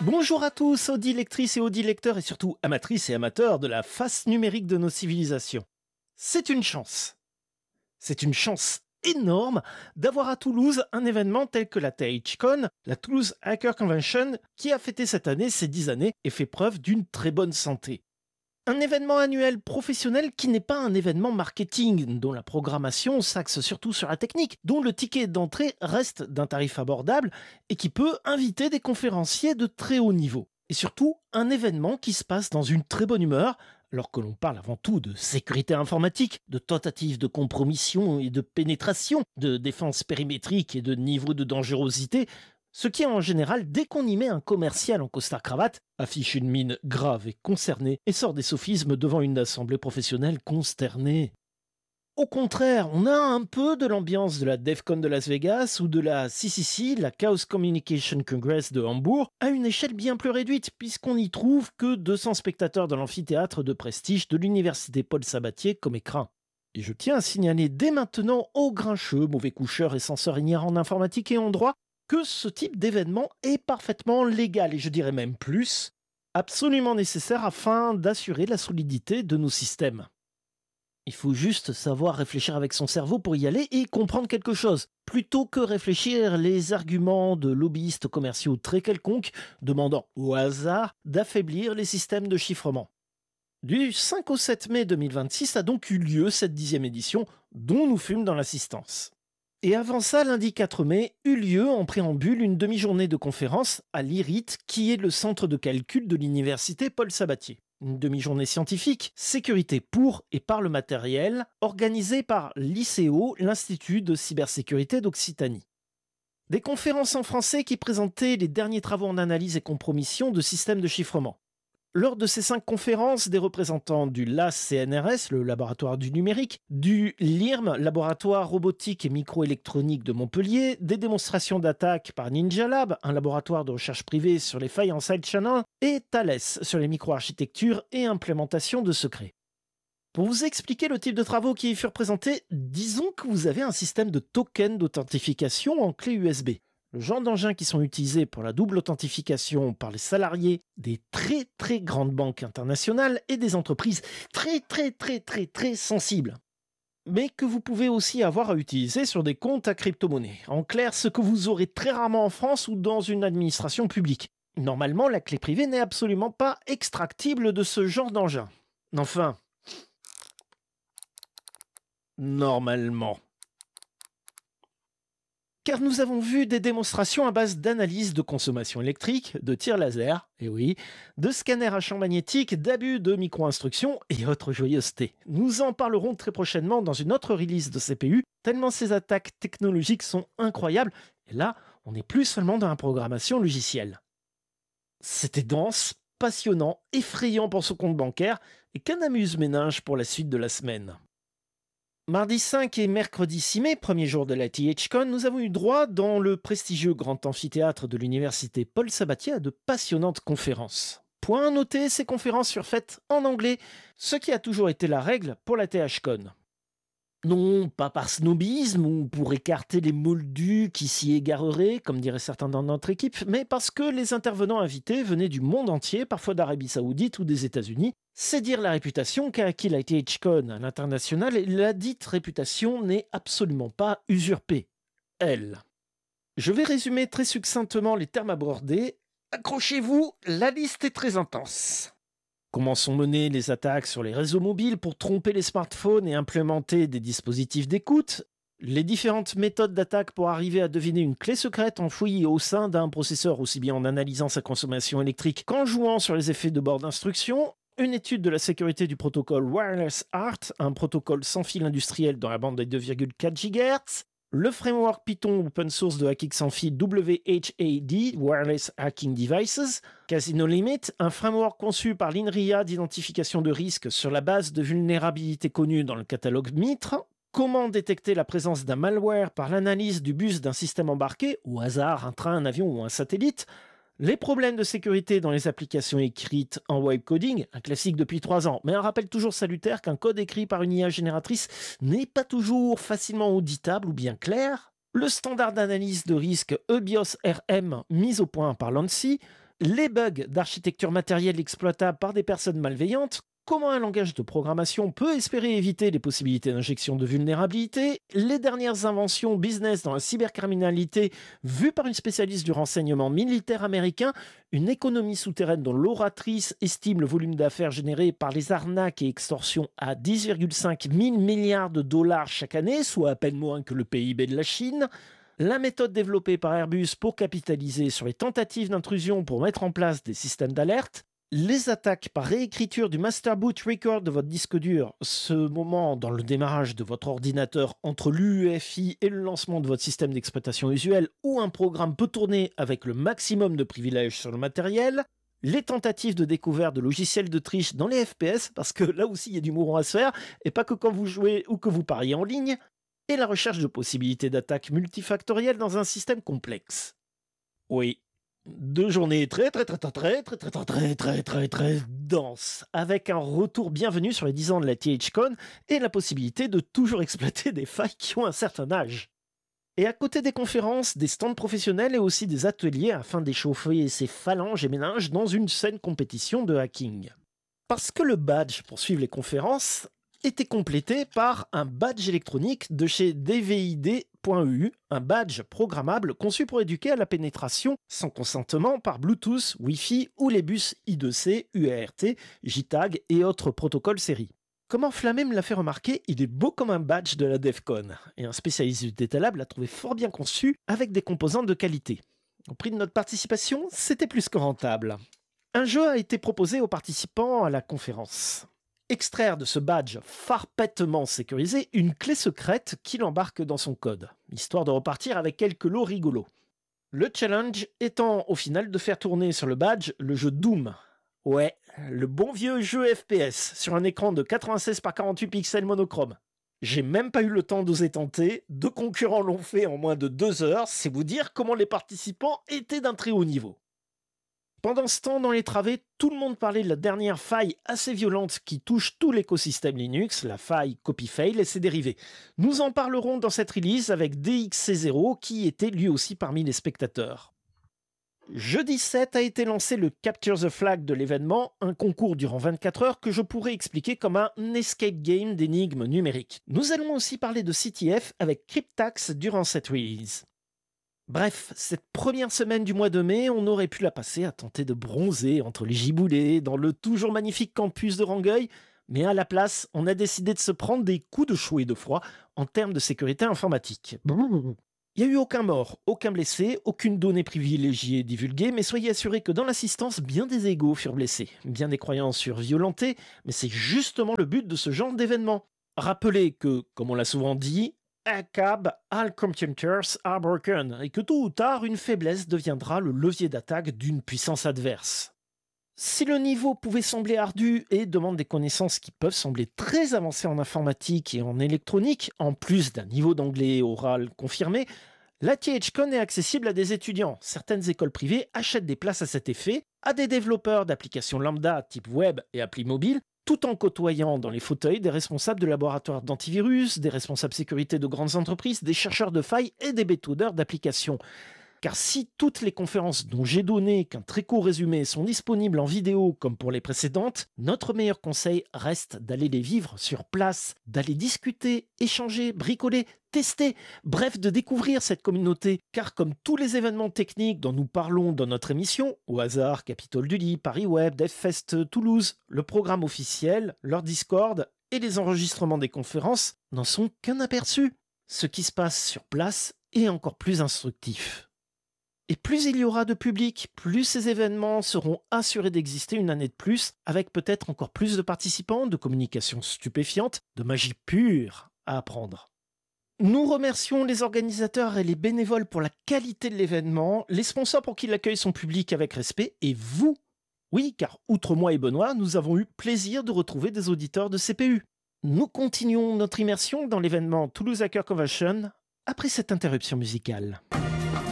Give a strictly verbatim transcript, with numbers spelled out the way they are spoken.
Bonjour à tous, audilectrices et audilecteurs et surtout amatrices et amateurs de la face numérique de nos civilisations. C'est une chance. C'est une chance énorme d'avoir à Toulouse un événement tel que la THCon, la Toulouse Hacker Convention, qui a fêté cette année ses dix années et fait preuve d'une très bonne santé. Un événement annuel professionnel qui n'est pas un événement marketing, dont la programmation s'axe surtout sur la technique, dont le ticket d'entrée reste d'un tarif abordable et qui peut inviter des conférenciers de très haut niveau. Et surtout, un événement qui se passe dans une très bonne humeur, alors que l'on parle avant tout de sécurité informatique, de tentatives de compromission et de pénétration, de défense périmétrique et de niveau de dangerosité, ce qui en général, dès qu'on y met un commercial en costard-cravate, affiche une mine grave et concernée et sort des sophismes devant une assemblée professionnelle consternée. Au contraire, on a un peu de l'ambiance de la DEFCON de Las Vegas ou de la C C C, la Chaos Communication Congress de Hambourg, à une échelle bien plus réduite, puisqu'on n'y trouve que deux cents spectateurs dans l'amphithéâtre de prestige de l'université Paul Sabatier comme écran. Et je tiens à signaler dès maintenant aux grincheux, mauvais coucheurs et censeurs ignorants en informatique et en droit, que ce type d'événement est parfaitement légal, et je dirais même plus, absolument nécessaire afin d'assurer la solidité de nos systèmes. Il faut juste savoir réfléchir avec son cerveau pour y aller et comprendre quelque chose, plutôt que réfléchir les arguments de lobbyistes commerciaux très quelconques demandant au hasard d'affaiblir les systèmes de chiffrement. Du cinq au sept mai deux mille vingt-six a donc eu lieu cette dixième édition, dont nous fûmes dans l'assistance. Et avant ça, lundi quatre mai, eut lieu en préambule une demi-journée de conférence à l'I R I T, qui est le centre de calcul de l'université Paul Sabatier. Une demi-journée scientifique, sécurité pour et par le matériel, organisée par l'I C O, l'Institut de cybersécurité d'Occitanie. Des conférences en français qui présentaient les derniers travaux en analyse et compromission de systèmes de chiffrement. Lors de ces cinq conférences, des représentants du L A S C N R S, le laboratoire du numérique, du L I R M, laboratoire robotique et microélectronique de Montpellier, des démonstrations d'attaques par Ninja Lab, un laboratoire de recherche privée sur les failles en side channel, et Thales sur les microarchitectures et implémentation de secrets. Pour vous expliquer le type de travaux qui y furent présentés, disons que vous avez un système de token d'authentification en clé U S B. Le genre d'engins qui sont utilisés pour la double authentification par les salariés des très très grandes banques internationales et des entreprises très très très très très sensibles. Mais que vous pouvez aussi avoir à utiliser sur des comptes à crypto-monnaie. En clair, ce que vous aurez très rarement en France ou dans une administration publique. Normalement, la clé privée n'est absolument pas extractible de ce genre d'engin. Enfin, normalement. Car nous avons vu des démonstrations à base d'analyse de consommation électrique, de tir laser, et oui, de scanners à champ magnétique, d'abus de micro-instructions et autres joyeusetés. Nous en parlerons très prochainement dans une autre release de C P U, tellement ces attaques technologiques sont incroyables, et là, on n'est plus seulement dans la programmation logicielle. C'était dense, passionnant, effrayant pour son compte bancaire, et qu'un amuse-ménage pour la suite de la semaine. Mardi cinq et mercredi six mai, premier jour de la THCon, nous avons eu droit dans le prestigieux grand amphithéâtre de l'université Paul Sabatier à de passionnantes conférences. Point à noter, ces conférences furent faites en anglais, ce qui a toujours été la règle pour la THCon. Non, pas par snobisme ou pour écarter les moldus qui s'y égareraient, comme diraient certains dans notre équipe, mais parce que les intervenants invités venaient du monde entier, parfois d'Arabie Saoudite ou des États-Unis. C'est dire la réputation qu'a acquis la THCon à l'international, et la dite réputation n'est absolument pas usurpée. Elle. Je vais résumer très succinctement les termes abordés. Accrochez-vous, la liste est très intense. Comment sont menées les attaques sur les réseaux mobiles pour tromper les smartphones et implémenter des dispositifs d'écoute? Les différentes méthodes d'attaque pour arriver à deviner une clé secrète enfouie au sein d'un processeur, aussi bien en analysant sa consommation électrique qu'en jouant sur les effets de bord d'instruction? Une étude de la sécurité du protocole Wireless Art, un protocole sans fil industriel dans la bande des deux virgule quatre gigahertz. Le framework Python open source de hacking sans fil W H A D, Wireless Hacking Devices. Casino Limit, un framework conçu par l'INRIA d'identification de risques sur la base de vulnérabilités connues dans le catalogue MITRE. Comment détecter la présence d'un malware par l'analyse du bus d'un système embarqué, au hasard un train, un avion ou un satellite. Les problèmes de sécurité dans les applications écrites en web coding, un classique depuis trois ans, mais un rappel toujours salutaire qu'un code écrit par une I A génératrice n'est pas toujours facilement auditable ou bien clair. Le standard d'analyse de risque EBIOS R M mis au point par l'ANSSI, les bugs d'architecture matérielle exploitables par des personnes malveillantes, comment un langage de programmation peut espérer éviter les possibilités d'injection de vulnérabilité, les dernières inventions business dans la cybercriminalité vues par une spécialiste du renseignement militaire américain, une économie souterraine dont l'oratrice estime le volume d'affaires généré par les arnaques et extorsions à dix virgule cinq mille milliards de dollars chaque année, soit à peine moins que le P I B de la Chine, la méthode développée par Airbus pour capitaliser sur les tentatives d'intrusion pour mettre en place des systèmes d'alerte, les attaques par réécriture du master boot record de votre disque dur, ce moment dans le démarrage de votre ordinateur entre l'U E F I et le lancement de votre système d'exploitation usuel où un programme peut tourner avec le maximum de privilèges sur le matériel, les tentatives de découverte de logiciels de triche dans les F P S, parce que là aussi il y a du mouron à se faire, et pas que quand vous jouez ou que vous pariez en ligne, et la recherche de possibilités d'attaques multifactorielles dans un système complexe. Oui. Deux journées très très très très très très très très très très très très denses, avec un retour bienvenu sur les dix ans de la THCon et la possibilité de toujours exploiter des failles qui ont un certain âge. Et à côté des conférences, des stands professionnels et aussi des ateliers afin d'échauffer ses phalanges et méninges dans une saine compétition de hacking. Parce que le badge pour suivre les conférences était complété par un badge électronique de chez D V I D point E U, un badge programmable conçu pour éduquer à la pénétration sans consentement par Bluetooth, Wi-Fi ou les bus I deux C, U A R T, J TAG et autres protocoles série. Comme Enflammé me l'a fait remarquer, il est beau comme un badge de la DEFCON, et un spécialiste du Data Lab l'a trouvé fort bien conçu avec des composantes de qualité. Au prix de notre participation, c'était plus que rentable. Un jeu a été proposé aux participants à la conférence. Extraire de ce badge parfaitement sécurisé une clé secrète qu'il embarque dans son code, histoire de repartir avec quelques lots rigolos. Le challenge étant au final de faire tourner sur le badge le jeu Doom. Ouais, le bon vieux jeu F P S sur un écran de quatre-vingt-seize par quarante-huit pixels monochrome. J'ai même pas eu le temps d'oser tenter, deux concurrents l'ont fait en moins de deux heures, c'est vous dire comment les participants étaient d'un très haut niveau. Pendant ce temps, dans les travées, tout le monde parlait de la dernière faille assez violente qui touche tout l'écosystème Linux, la faille CopyFail et ses dérivés. Nous en parlerons dans cette release avec D X C zéro qui était lui aussi parmi les spectateurs. Jeudi sept a été lancé le Capture the Flag de l'événement, un concours durant vingt-quatre heures que je pourrais expliquer comme un escape game d'énigmes numériques. Nous allons aussi parler de C T F avec Cryptax durant cette release. Bref, cette première semaine du mois de mai, on aurait pu la passer à tenter de bronzer entre les giboulées dans le toujours magnifique campus de Rangueil, mais à la place, on a décidé de se prendre des coups de chaud et de froid en termes de sécurité informatique. Il n'y a eu aucun mort, aucun blessé, aucune donnée privilégiée divulguée, mais soyez assurés que dans l'assistance, bien des égos furent blessés, bien des croyances furent violentées, mais c'est justement le but de ce genre d'événement. Rappelez que, comme on l'a souvent dit, A C A B, all computers are broken, et que tôt ou tard, une faiblesse deviendra le levier d'attaque d'une puissance adverse. Si le niveau pouvait sembler ardu et demande des connaissances qui peuvent sembler très avancées en informatique et en électronique, en plus d'un niveau d'anglais oral confirmé, la THCon est accessible à des étudiants. Certaines écoles privées achètent des places à cet effet, à des développeurs d'applications lambda type web et appli mobile, tout en côtoyant dans les fauteuils des responsables de laboratoires d'antivirus, des responsables sécurité de grandes entreprises, des chercheurs de failles et des bêtodeurs d'applications. Car si toutes les conférences dont j'ai donné qu'un très court résumé sont disponibles en vidéo comme pour les précédentes, notre meilleur conseil reste d'aller les vivre sur place, d'aller discuter, échanger, bricoler, tester, bref de découvrir cette communauté. Car comme tous les événements techniques dont nous parlons dans notre émission, au hasard, Capitole du Lit, Paris Web, DevFest Toulouse, le programme officiel, leur Discord et les enregistrements des conférences n'en sont qu'un aperçu. Ce qui se passe sur place est encore plus instructif. Et plus il y aura de public, plus ces événements seront assurés d'exister une année de plus, avec peut-être encore plus de participants, de communications stupéfiantes, de magie pure à apprendre. Nous remercions les organisateurs et les bénévoles pour la qualité de l'événement, les sponsors pour qu'ils accueillent son public avec respect, et vous. Oui, car outre moi et Benoît, nous avons eu plaisir de retrouver des auditeurs de C P U. Nous continuons notre immersion dans l'événement Toulouse Hacker Convention après cette interruption musicale.